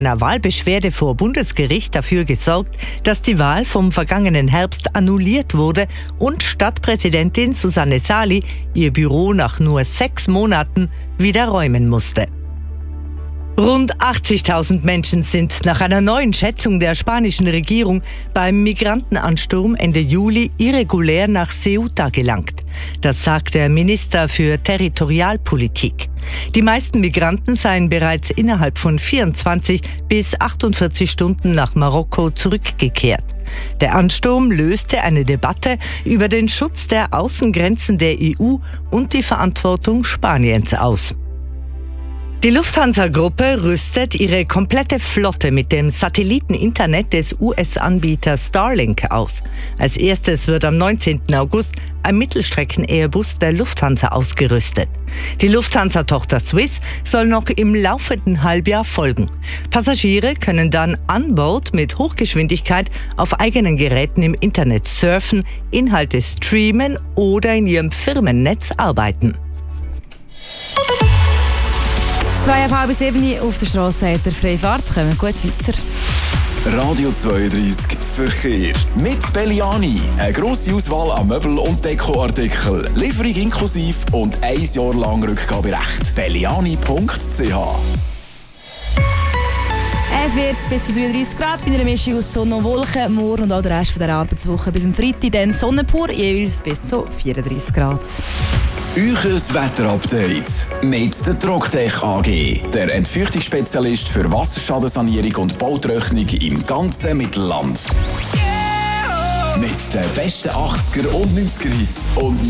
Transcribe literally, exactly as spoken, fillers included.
Eine Wahlbeschwerde vor Bundesgericht dafür gesorgt, dass die Wahl vom vergangenen Herbst annulliert wurde und Stadtpräsidentin Susanne Sali ihr Büro nach nur sechs Monaten wieder räumen musste. Rund achtzigtausend Menschen sind nach einer neuen Schätzung der spanischen Regierung beim Migrantenansturm Ende Juli irregulär nach Ceuta gelangt. Das sagt der Minister für Territorialpolitik. Die meisten Migranten seien bereits innerhalb von vierundzwanzig bis achtundvierzig Stunden nach Marokko zurückgekehrt. Der Ansturm löste eine Debatte über den Schutz der Außengrenzen der E U und die Verantwortung Spaniens aus. Die Lufthansa-Gruppe rüstet ihre komplette Flotte mit dem Satelliteninternet des U S-Anbieters Starlink aus. Als erstes wird am neunzehnten August ein Mittelstrecken-Airbus der Lufthansa ausgerüstet. Die Lufthansa-Tochter Swiss soll noch im laufenden Halbjahr folgen. Passagiere können dann an Bord mit Hochgeschwindigkeit auf eigenen Geräten im Internet surfen, Inhalte streamen oder in ihrem Firmennetz arbeiten. Zwei ab halb sieben auf der Strasse hat er freie Fahrt. Kommen gut weiter. Radio zweiunddreissig Verkehr. Mit Belliani. Eine grosse Auswahl an Möbel- und Dekoartikeln. Lieferung inklusiv und ein Jahr lang Rückgaberecht. belliani punkt c h. Es wird bis zu dreiunddreissig Grad bei einer Mischung aus Sonne und Wolken. Morgen und auch der Rest der Arbeitswoche bis am Freitag dann Sonne pur, jeweils bis zu vierunddreissig Grad. Euches Wetterupdate mit der Trogtech A G, der Entfeuchtungsspezialist für Wasserschadensanierung und Bautrocknung im ganzen Mittelland. Mit den besten achtziger und neunziger Hits und